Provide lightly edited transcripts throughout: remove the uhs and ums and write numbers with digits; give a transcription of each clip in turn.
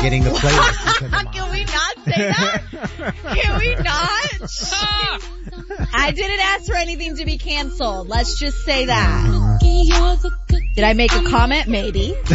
getting the playlist. Can we not say that? Can we not? I didn't ask for anything to be canceled. Let's just say that. Did I make a comment? Maybe. But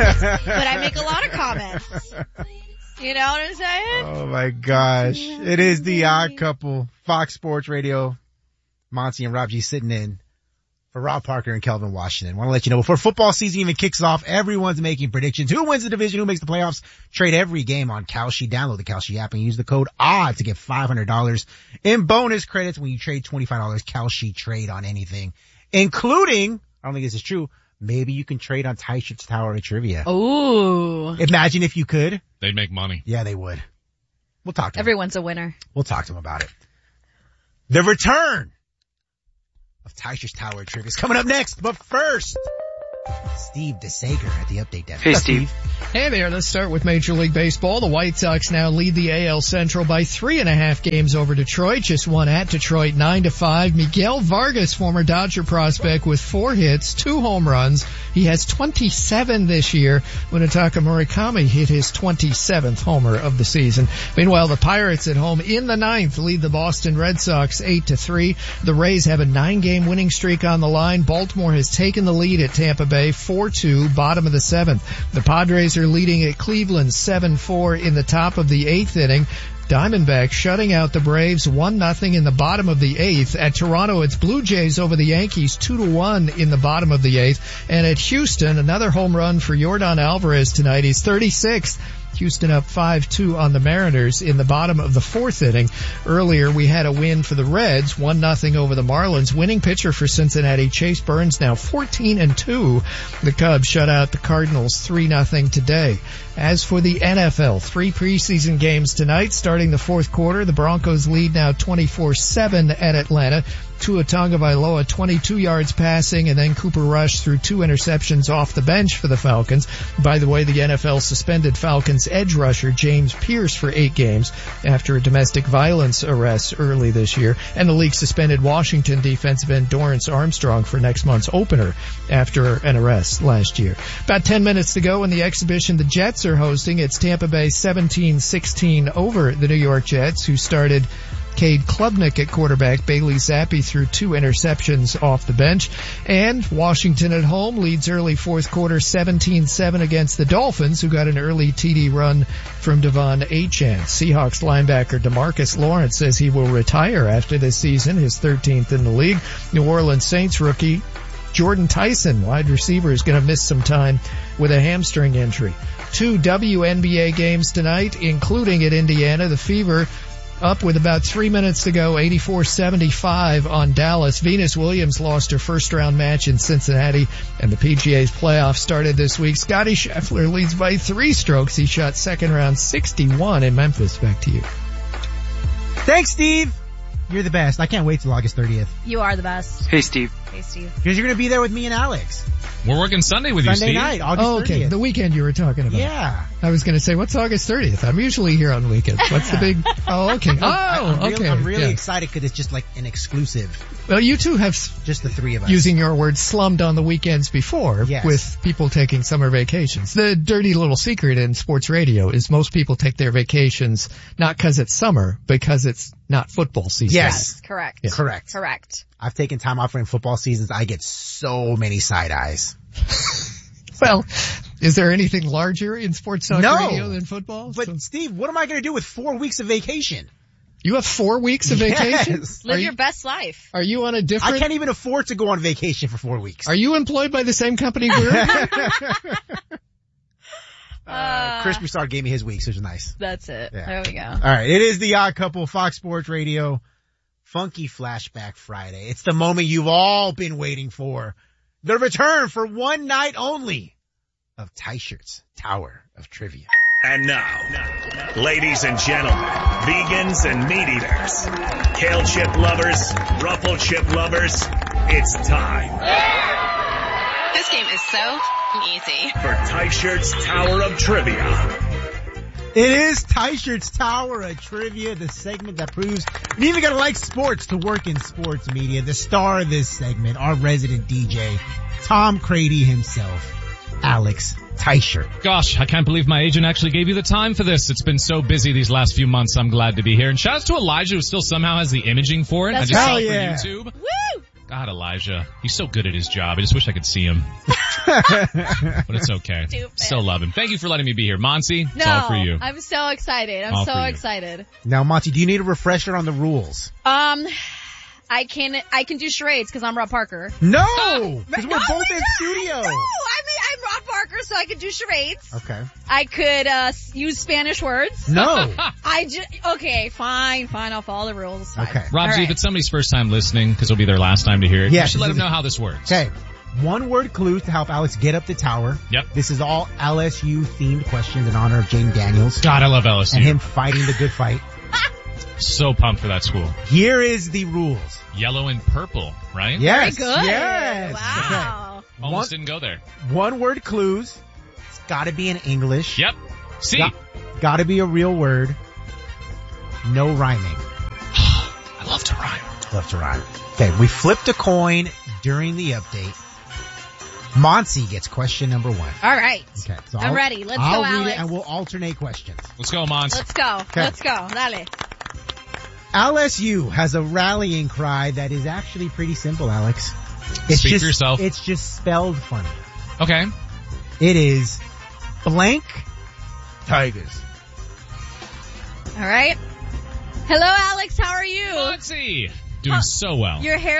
I make a lot of comments. You know what I'm saying? Oh my gosh. It is the Odd Couple, Fox Sports Radio. Monty and Rob G sitting in for Rob Parker and Kelvin Washington. Want to let you know, before football season even kicks off, everyone's making predictions. Who wins the division? Who makes the playoffs? Trade every game on Kalshi. Download the Kalshi app and use the code ODD to get $500 in bonus credits when you trade $25 Kalshi trade on anything, including, I don't think this is true, maybe you can trade on Teichert's Tower of Trivia. Ooh. Imagine if you could. They'd make money. Yeah, they would. We'll talk to them. Everyone's a winner. We'll talk to them about it. The return of Teichert's Tower of Trivia is coming up next, but first, Steve DeSager at the Update Desk. Hey, Steve. Hey there, let's start with Major League Baseball. The White Sox now lead the AL Central by 3.5 games over Detroit. Just won at Detroit 9-5. Miguel Vargas, former Dodger prospect, with 4 hits, 2 home runs. He has 27 this year. Munetaka Murakami hit his 27th homer of the season. Meanwhile, the Pirates at home in the 9th lead the Boston Red Sox 8-3. The Rays have a 9-game winning streak on the line. Baltimore has taken the lead at Tampa Bay 4-2, bottom of the 7th. The Padres are leading at Cleveland 7-4 in the top of the 8th inning. Diamondbacks shutting out the Braves 1-0 in the bottom of the 8th. At Toronto, it's Blue Jays over the Yankees 2-1 in the bottom of the 8th. And at Houston, another home run for Yordan Alvarez tonight. He's 36th. Houston up 5-2 on the Mariners in the bottom of the 4th inning. Earlier, we had a win for the Reds, 1-0 over the Marlins. Winning pitcher for Cincinnati, Chase Burns, now 14-2. The Cubs shut out the Cardinals 3-0 today. As for the NFL, 3 preseason games tonight, starting the 4th quarter. The Broncos lead now 24-7 at Atlanta. Tua Tagovailoa 22 yards passing, and then Cooper Rush threw 2 interceptions off the bench for the Falcons. By the way, the NFL suspended Falcons edge rusher James Pierce for 8 games after a domestic violence arrest early this year, and the league suspended Washington defensive end Dorrance Armstrong for next month's opener after an arrest last year. About 10 minutes to go in the exhibition the Jets are hosting. It's Tampa Bay 17-16 over the New York Jets, who started Cade Klubnik at quarterback. Bailey Zappi threw 2 interceptions off the bench. And Washington at home leads early 4th quarter 17-7 against the Dolphins, who got an early TD run from Devon Achane. Seahawks linebacker DeMarcus Lawrence says he will retire after this season, his 13th in the league. New Orleans Saints rookie Jordan Tyson, wide receiver, is going to miss some time with a hamstring injury. 2 WNBA games tonight, including at Indiana. The Fever up with about 3 minutes to go, 84-75 on Dallas. Venus Williams lost her first-round match in Cincinnati, and the PGA's playoffs started this week. Scottie Scheffler leads by 3 strokes. He shot second round 61 in Memphis. Back to you. Thanks, Steve. You're the best. I can't wait till August 30th. You are the best. Hey, Steve. Hey, Steve. Because you're going to be there with me and Alex. We're working Sunday with you, Sunday Steve. night, August 30th. Oh, okay. The weekend you were talking about. Yeah. I was going to say, what's August 30th? I'm usually here on weekends. What's the big... Oh, okay. I'm really yeah. excited because it's just like an exclusive. Well, you two have, just the 3 of us, using your word, slummed on the weekends before, yes, with people taking summer vacations. The dirty little secret in sports radio is most people take their vacations not because it's summer, because it's not football season. Yes. Correct. Yeah. Correct. I've taken time off during football seasons. I get so many side eyes. Well, is there anything larger in sports talk radio than football? But Steve, what am I going to do with 4 weeks of vacation? You have 4 weeks of vacation? Yes. Live your best life. Are you on a different... I can't even afford to go on vacation for 4 weeks. Are you employed by the same company we're in? Chris Broussard gave me his weeks, which was nice. That's it. Yeah. There we go. All right. It is the Odd Couple, Fox Sports Radio, Funky Flashback Friday. It's the moment you've all been waiting for. The return for one night only of Teichert's Tower of Trivia. And now, ladies and gentlemen, vegans and meat eaters, kale chip lovers, ruffle chip lovers, it's time. This game is so easy. For Teichert's Tower of Trivia. It is Teichert's Tower of Trivia, the segment that proves you even gotta like sports to work in sports media. The star of this segment, our resident DJ, Tom Crady himself. Alex Teicher. Gosh, I can't believe my agent actually gave you the time for this. It's been so busy these last few months. I'm glad to be here. And shout out to Elijah, who still somehow has the imaging for it. That's I just saw right. it for Yeah. YouTube. Woo! God, Elijah. He's so good at his job. I just wish I could see him. But it's okay. Stupid. Still love him. Thank you for letting me be here. Monty, it's all for you. I'm so excited. I'm All so for you. excited. Now, Monty, do you need a refresher on the rules? I can do charades because I'm Rob Parker. No! Because we're No, both we in don't. studio. No, I'm Rob Parker, so I could do charades. Okay. I could use Spanish words. No. Okay, fine, I'll follow the rules. Fine. Okay. Rob, All G, right. if it's somebody's first time listening, because it'll be their last time to hear it, Yeah, you should let this them is- know how this works. Okay. One word clues to help Alex get up the tower. Yep. This is all LSU themed questions in honor of Jane Daniels God, I love LSU. and him fighting the good fight. So pumped for that school. Here is the rules. Yellow and purple, right? Yes. Very good. Yes. Wow. Almost didn't go there. Okay. One word clues. It's gotta be in English. Yep. See? Gotta be a real word. No rhyming. I love to rhyme. Love to rhyme. Okay, we flipped a coin during the update. Monty gets question number 1. All right. Okay, so I'm ready. Let's I'll go, read Alex. it and we'll alternate questions. Let's go, Mons. Let's go. Okay. Let's go. Dale. LSU has a rallying cry that is actually pretty simple, Alex. Speak for yourself. It's just spelled funny. Okay. It is blank Tigers. All right. Hello, Alex. How are you? Monty. Doing so well. Your hair